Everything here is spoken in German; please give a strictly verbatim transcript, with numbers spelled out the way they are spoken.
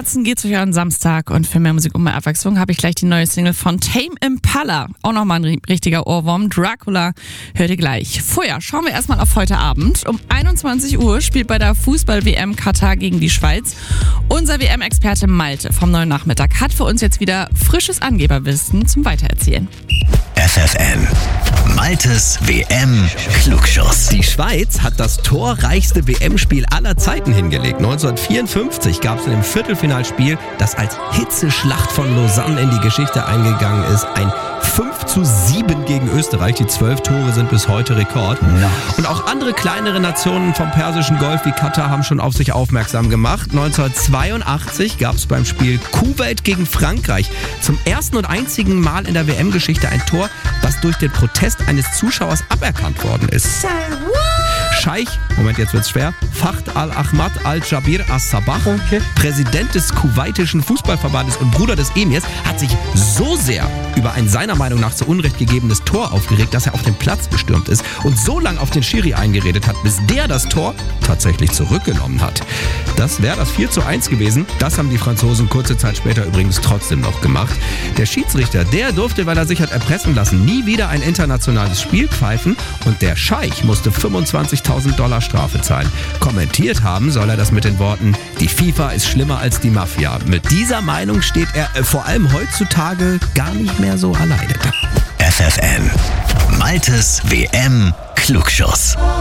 Herzen geht's durch euren Samstag und für mehr Musik und mehr Abwechslung habe ich gleich die neue Single von Tame Impala. Auch nochmal ein richtiger Ohrwurm. Dracula hört ihr gleich. Vorher schauen wir erstmal auf heute Abend. Um einundzwanzig Uhr spielt bei der Fußball-W M Katar gegen die Schweiz. Unser W M-Experte Malte vom neuen Nachmittag hat für uns jetzt wieder frisches Angeberwissen zum Weitererzählen. F F N, Maltes W M-Klugschuss. Die Schweiz hat das torreichste W M-Spiel aller Zeiten hingelegt. neunzehnhundertvierundfünfzig gab es in dem Viertelfinalspiel, das als Hitzeschlacht von Lausanne in die Geschichte eingegangen ist, ein fünf zu sieben gegen Österreich. Die zwölf Tore sind bis heute Rekord. Und auch andere kleinere Nationen vom Persischen Golf wie Katar haben schon auf sich aufmerksam gemacht. neunzehnhundertzweiundachtzig gab es beim Spiel Kuwait gegen Frankreich zum ersten und einzigen Mal in der W M-Geschichte ein Tor, was durch den Protest eines Zuschauers aberkannt worden ist. Scheich, Moment, jetzt wird's schwer, Fahd al-Ahmad al-Jabir as-Sabah, okay. Präsident des kuwaitischen Fußballverbandes und Bruder des Emirs, hat sich so sehr über ein seiner Meinung nach zu Unrecht gegebenes Tor aufgeregt, dass er auf den Platz gestürmt ist und so lange auf den Schiri eingeredet hat, bis der das Tor tatsächlich zurückgenommen hat. Das wäre das vier zu eins gewesen. Das haben die Franzosen kurze Zeit später übrigens trotzdem noch gemacht. Der Schiedsrichter, der durfte, weil er sich hat erpressen lassen, nie wieder ein internationales Spiel pfeifen und der Scheich musste fünfundzwanzigtausend Dollar Strafe zahlen. Kommentiert haben soll er das mit den Worten: Die FIFA ist schlimmer als die Mafia. Mit dieser Meinung steht er äh, vor allem heutzutage gar nicht mehr so alleine da. F F N, Maltes W M-Klugschuss.